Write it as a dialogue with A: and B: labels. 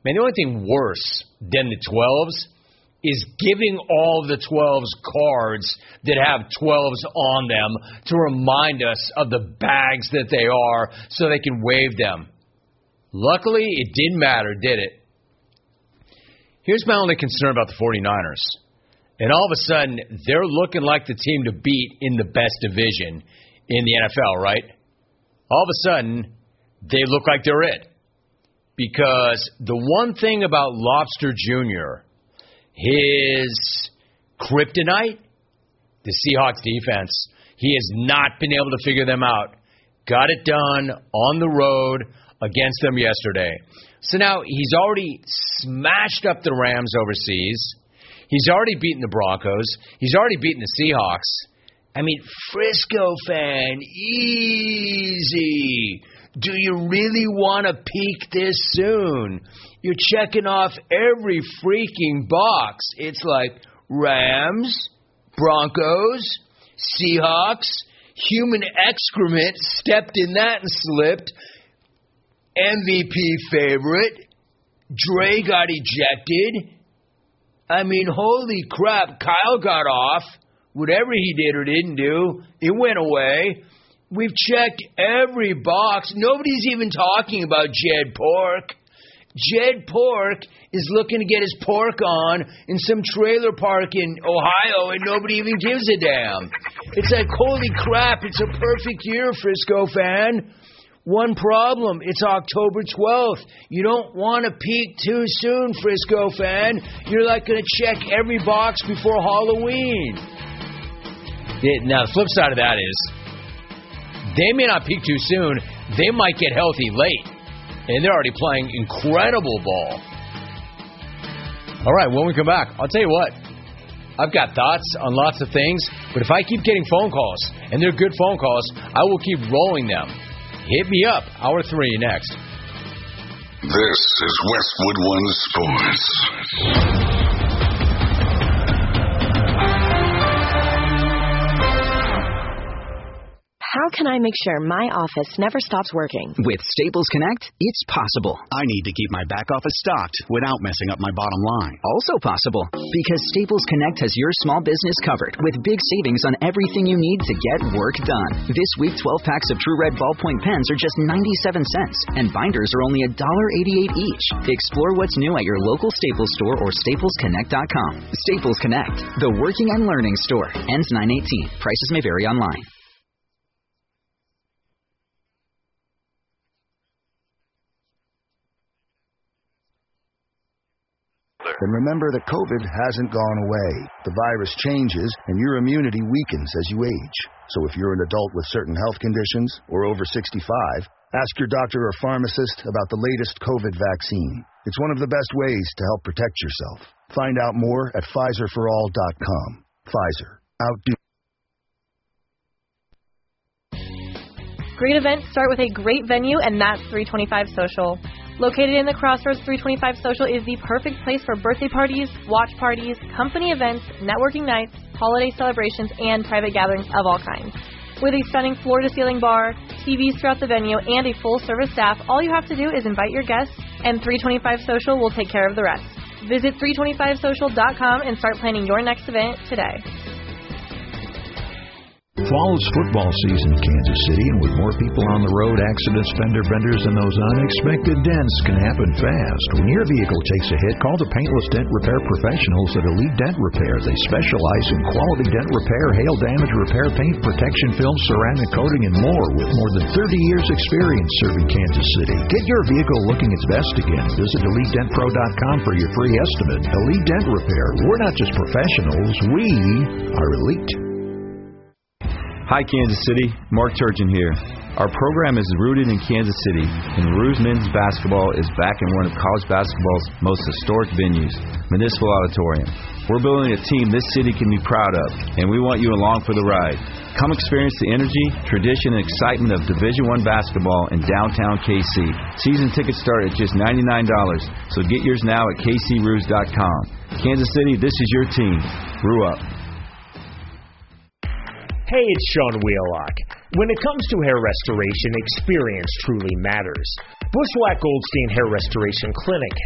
A: Man, the only thing worse than the 12s is giving all the 12s cards that have 12s on them to remind us of the bags that they are so they can wave them. Luckily, it didn't matter, did it? Here's my only concern about the 49ers. And all of a sudden, they're looking like the team to beat in the best division in the NFL, right? All of a sudden, they look like they're it. Because the one thing about Lobster Jr., his kryptonite, the Seahawks defense, he has not been able to figure them out. Got it done on the road against them yesterday. So now he's already smashed up the Rams overseas. He's already beaten the Broncos. He's already beaten the Seahawks. I mean, Frisco fan, easy. Do you really want to peak this soon? You're checking off every freaking box. It's like Rams, Broncos, Seahawks, human excrement stepped in that and slipped. MVP favorite. Dre got ejected. I mean, holy crap, Kyle got off. Whatever he did or didn't do, it went away. We've checked every box. Nobody's even talking about Jed Pork. Jed Pork is looking to get his pork on in some trailer park in Ohio, and nobody even gives a damn. It's like, holy crap, it's a perfect year, Frisco fan. One problem, it's October 12th. You don't want to peak too soon, Frisco fan. You're like going to check every box before Halloween. Now, the flip side of that is, they may not peak too soon. They might get healthy late. And they're already playing incredible ball. All right, when we come back, I'll tell you what. I've got thoughts on lots of things, but if I keep getting phone calls, and they're good phone calls, I will keep rolling them. Hit me up. Hour 3 next.
B: This is Westwood One Sports.
C: How can I make sure my office never stops working?
D: With Staples Connect, it's possible. I need to keep my back office stocked without messing up my bottom line. Also possible, because Staples Connect has your small business covered with big savings on everything you need to get work done. This week, 12 packs of True Red ballpoint pens are just 97 cents, and binders are only $1.88 each. Explore what's new at your local Staples store or staplesconnect.com. Staples Connect, the working and learning store. Ends 9/18. Prices may vary online.
E: And remember that COVID hasn't gone away. The virus changes, and your immunity weakens as you age. So if you're an adult with certain health conditions or over 65, ask your doctor or pharmacist about the latest COVID vaccine. It's one of the best ways to help protect yourself. Find out more at PfizerForAll.com. Pfizer. Outdo.
F: Great events start with a great venue, and that's 325 Social. Located in the Crossroads, 325 Social is the perfect place for birthday parties, watch parties, company events, networking nights, holiday celebrations, and private gatherings of all kinds. With a stunning floor-to-ceiling bar, TVs throughout the venue, and a full-service staff, all you have to do is invite your guests, and 325 Social will take care of the rest. Visit 325social.com and start planning your next event today.
G: Fall is football season in Kansas City, and with more people on the road, accidents, fender benders, and those unexpected dents can happen fast. When your vehicle takes a hit, call the Paintless Dent Repair Professionals at Elite Dent Repair. They specialize in quality dent repair, hail damage repair, paint protection film, ceramic coating, and more. With more than 30 years experience serving Kansas City. Get your vehicle looking its best again. Visit EliteDentPro.com for your free estimate. Elite Dent Repair. We're not just professionals, we are elite.
H: Hi, Kansas City. Mark Turgeon here. Our program is rooted in Kansas City, and Ruse Men's Basketball is back in one of college basketball's most historic venues, Municipal Auditorium. We're building a team this city can be proud of, and we want you along for the ride. Come experience the energy, tradition, and excitement of Division I basketball in downtown KC. Season tickets start at just $99, so get yours now at kcruse.com. Kansas City, this is your team. Brew up.
I: Hey, it's Sean Wheelock. When it comes to hair restoration, experience truly matters. Bushwhack Goldstein Hair Restoration Clinic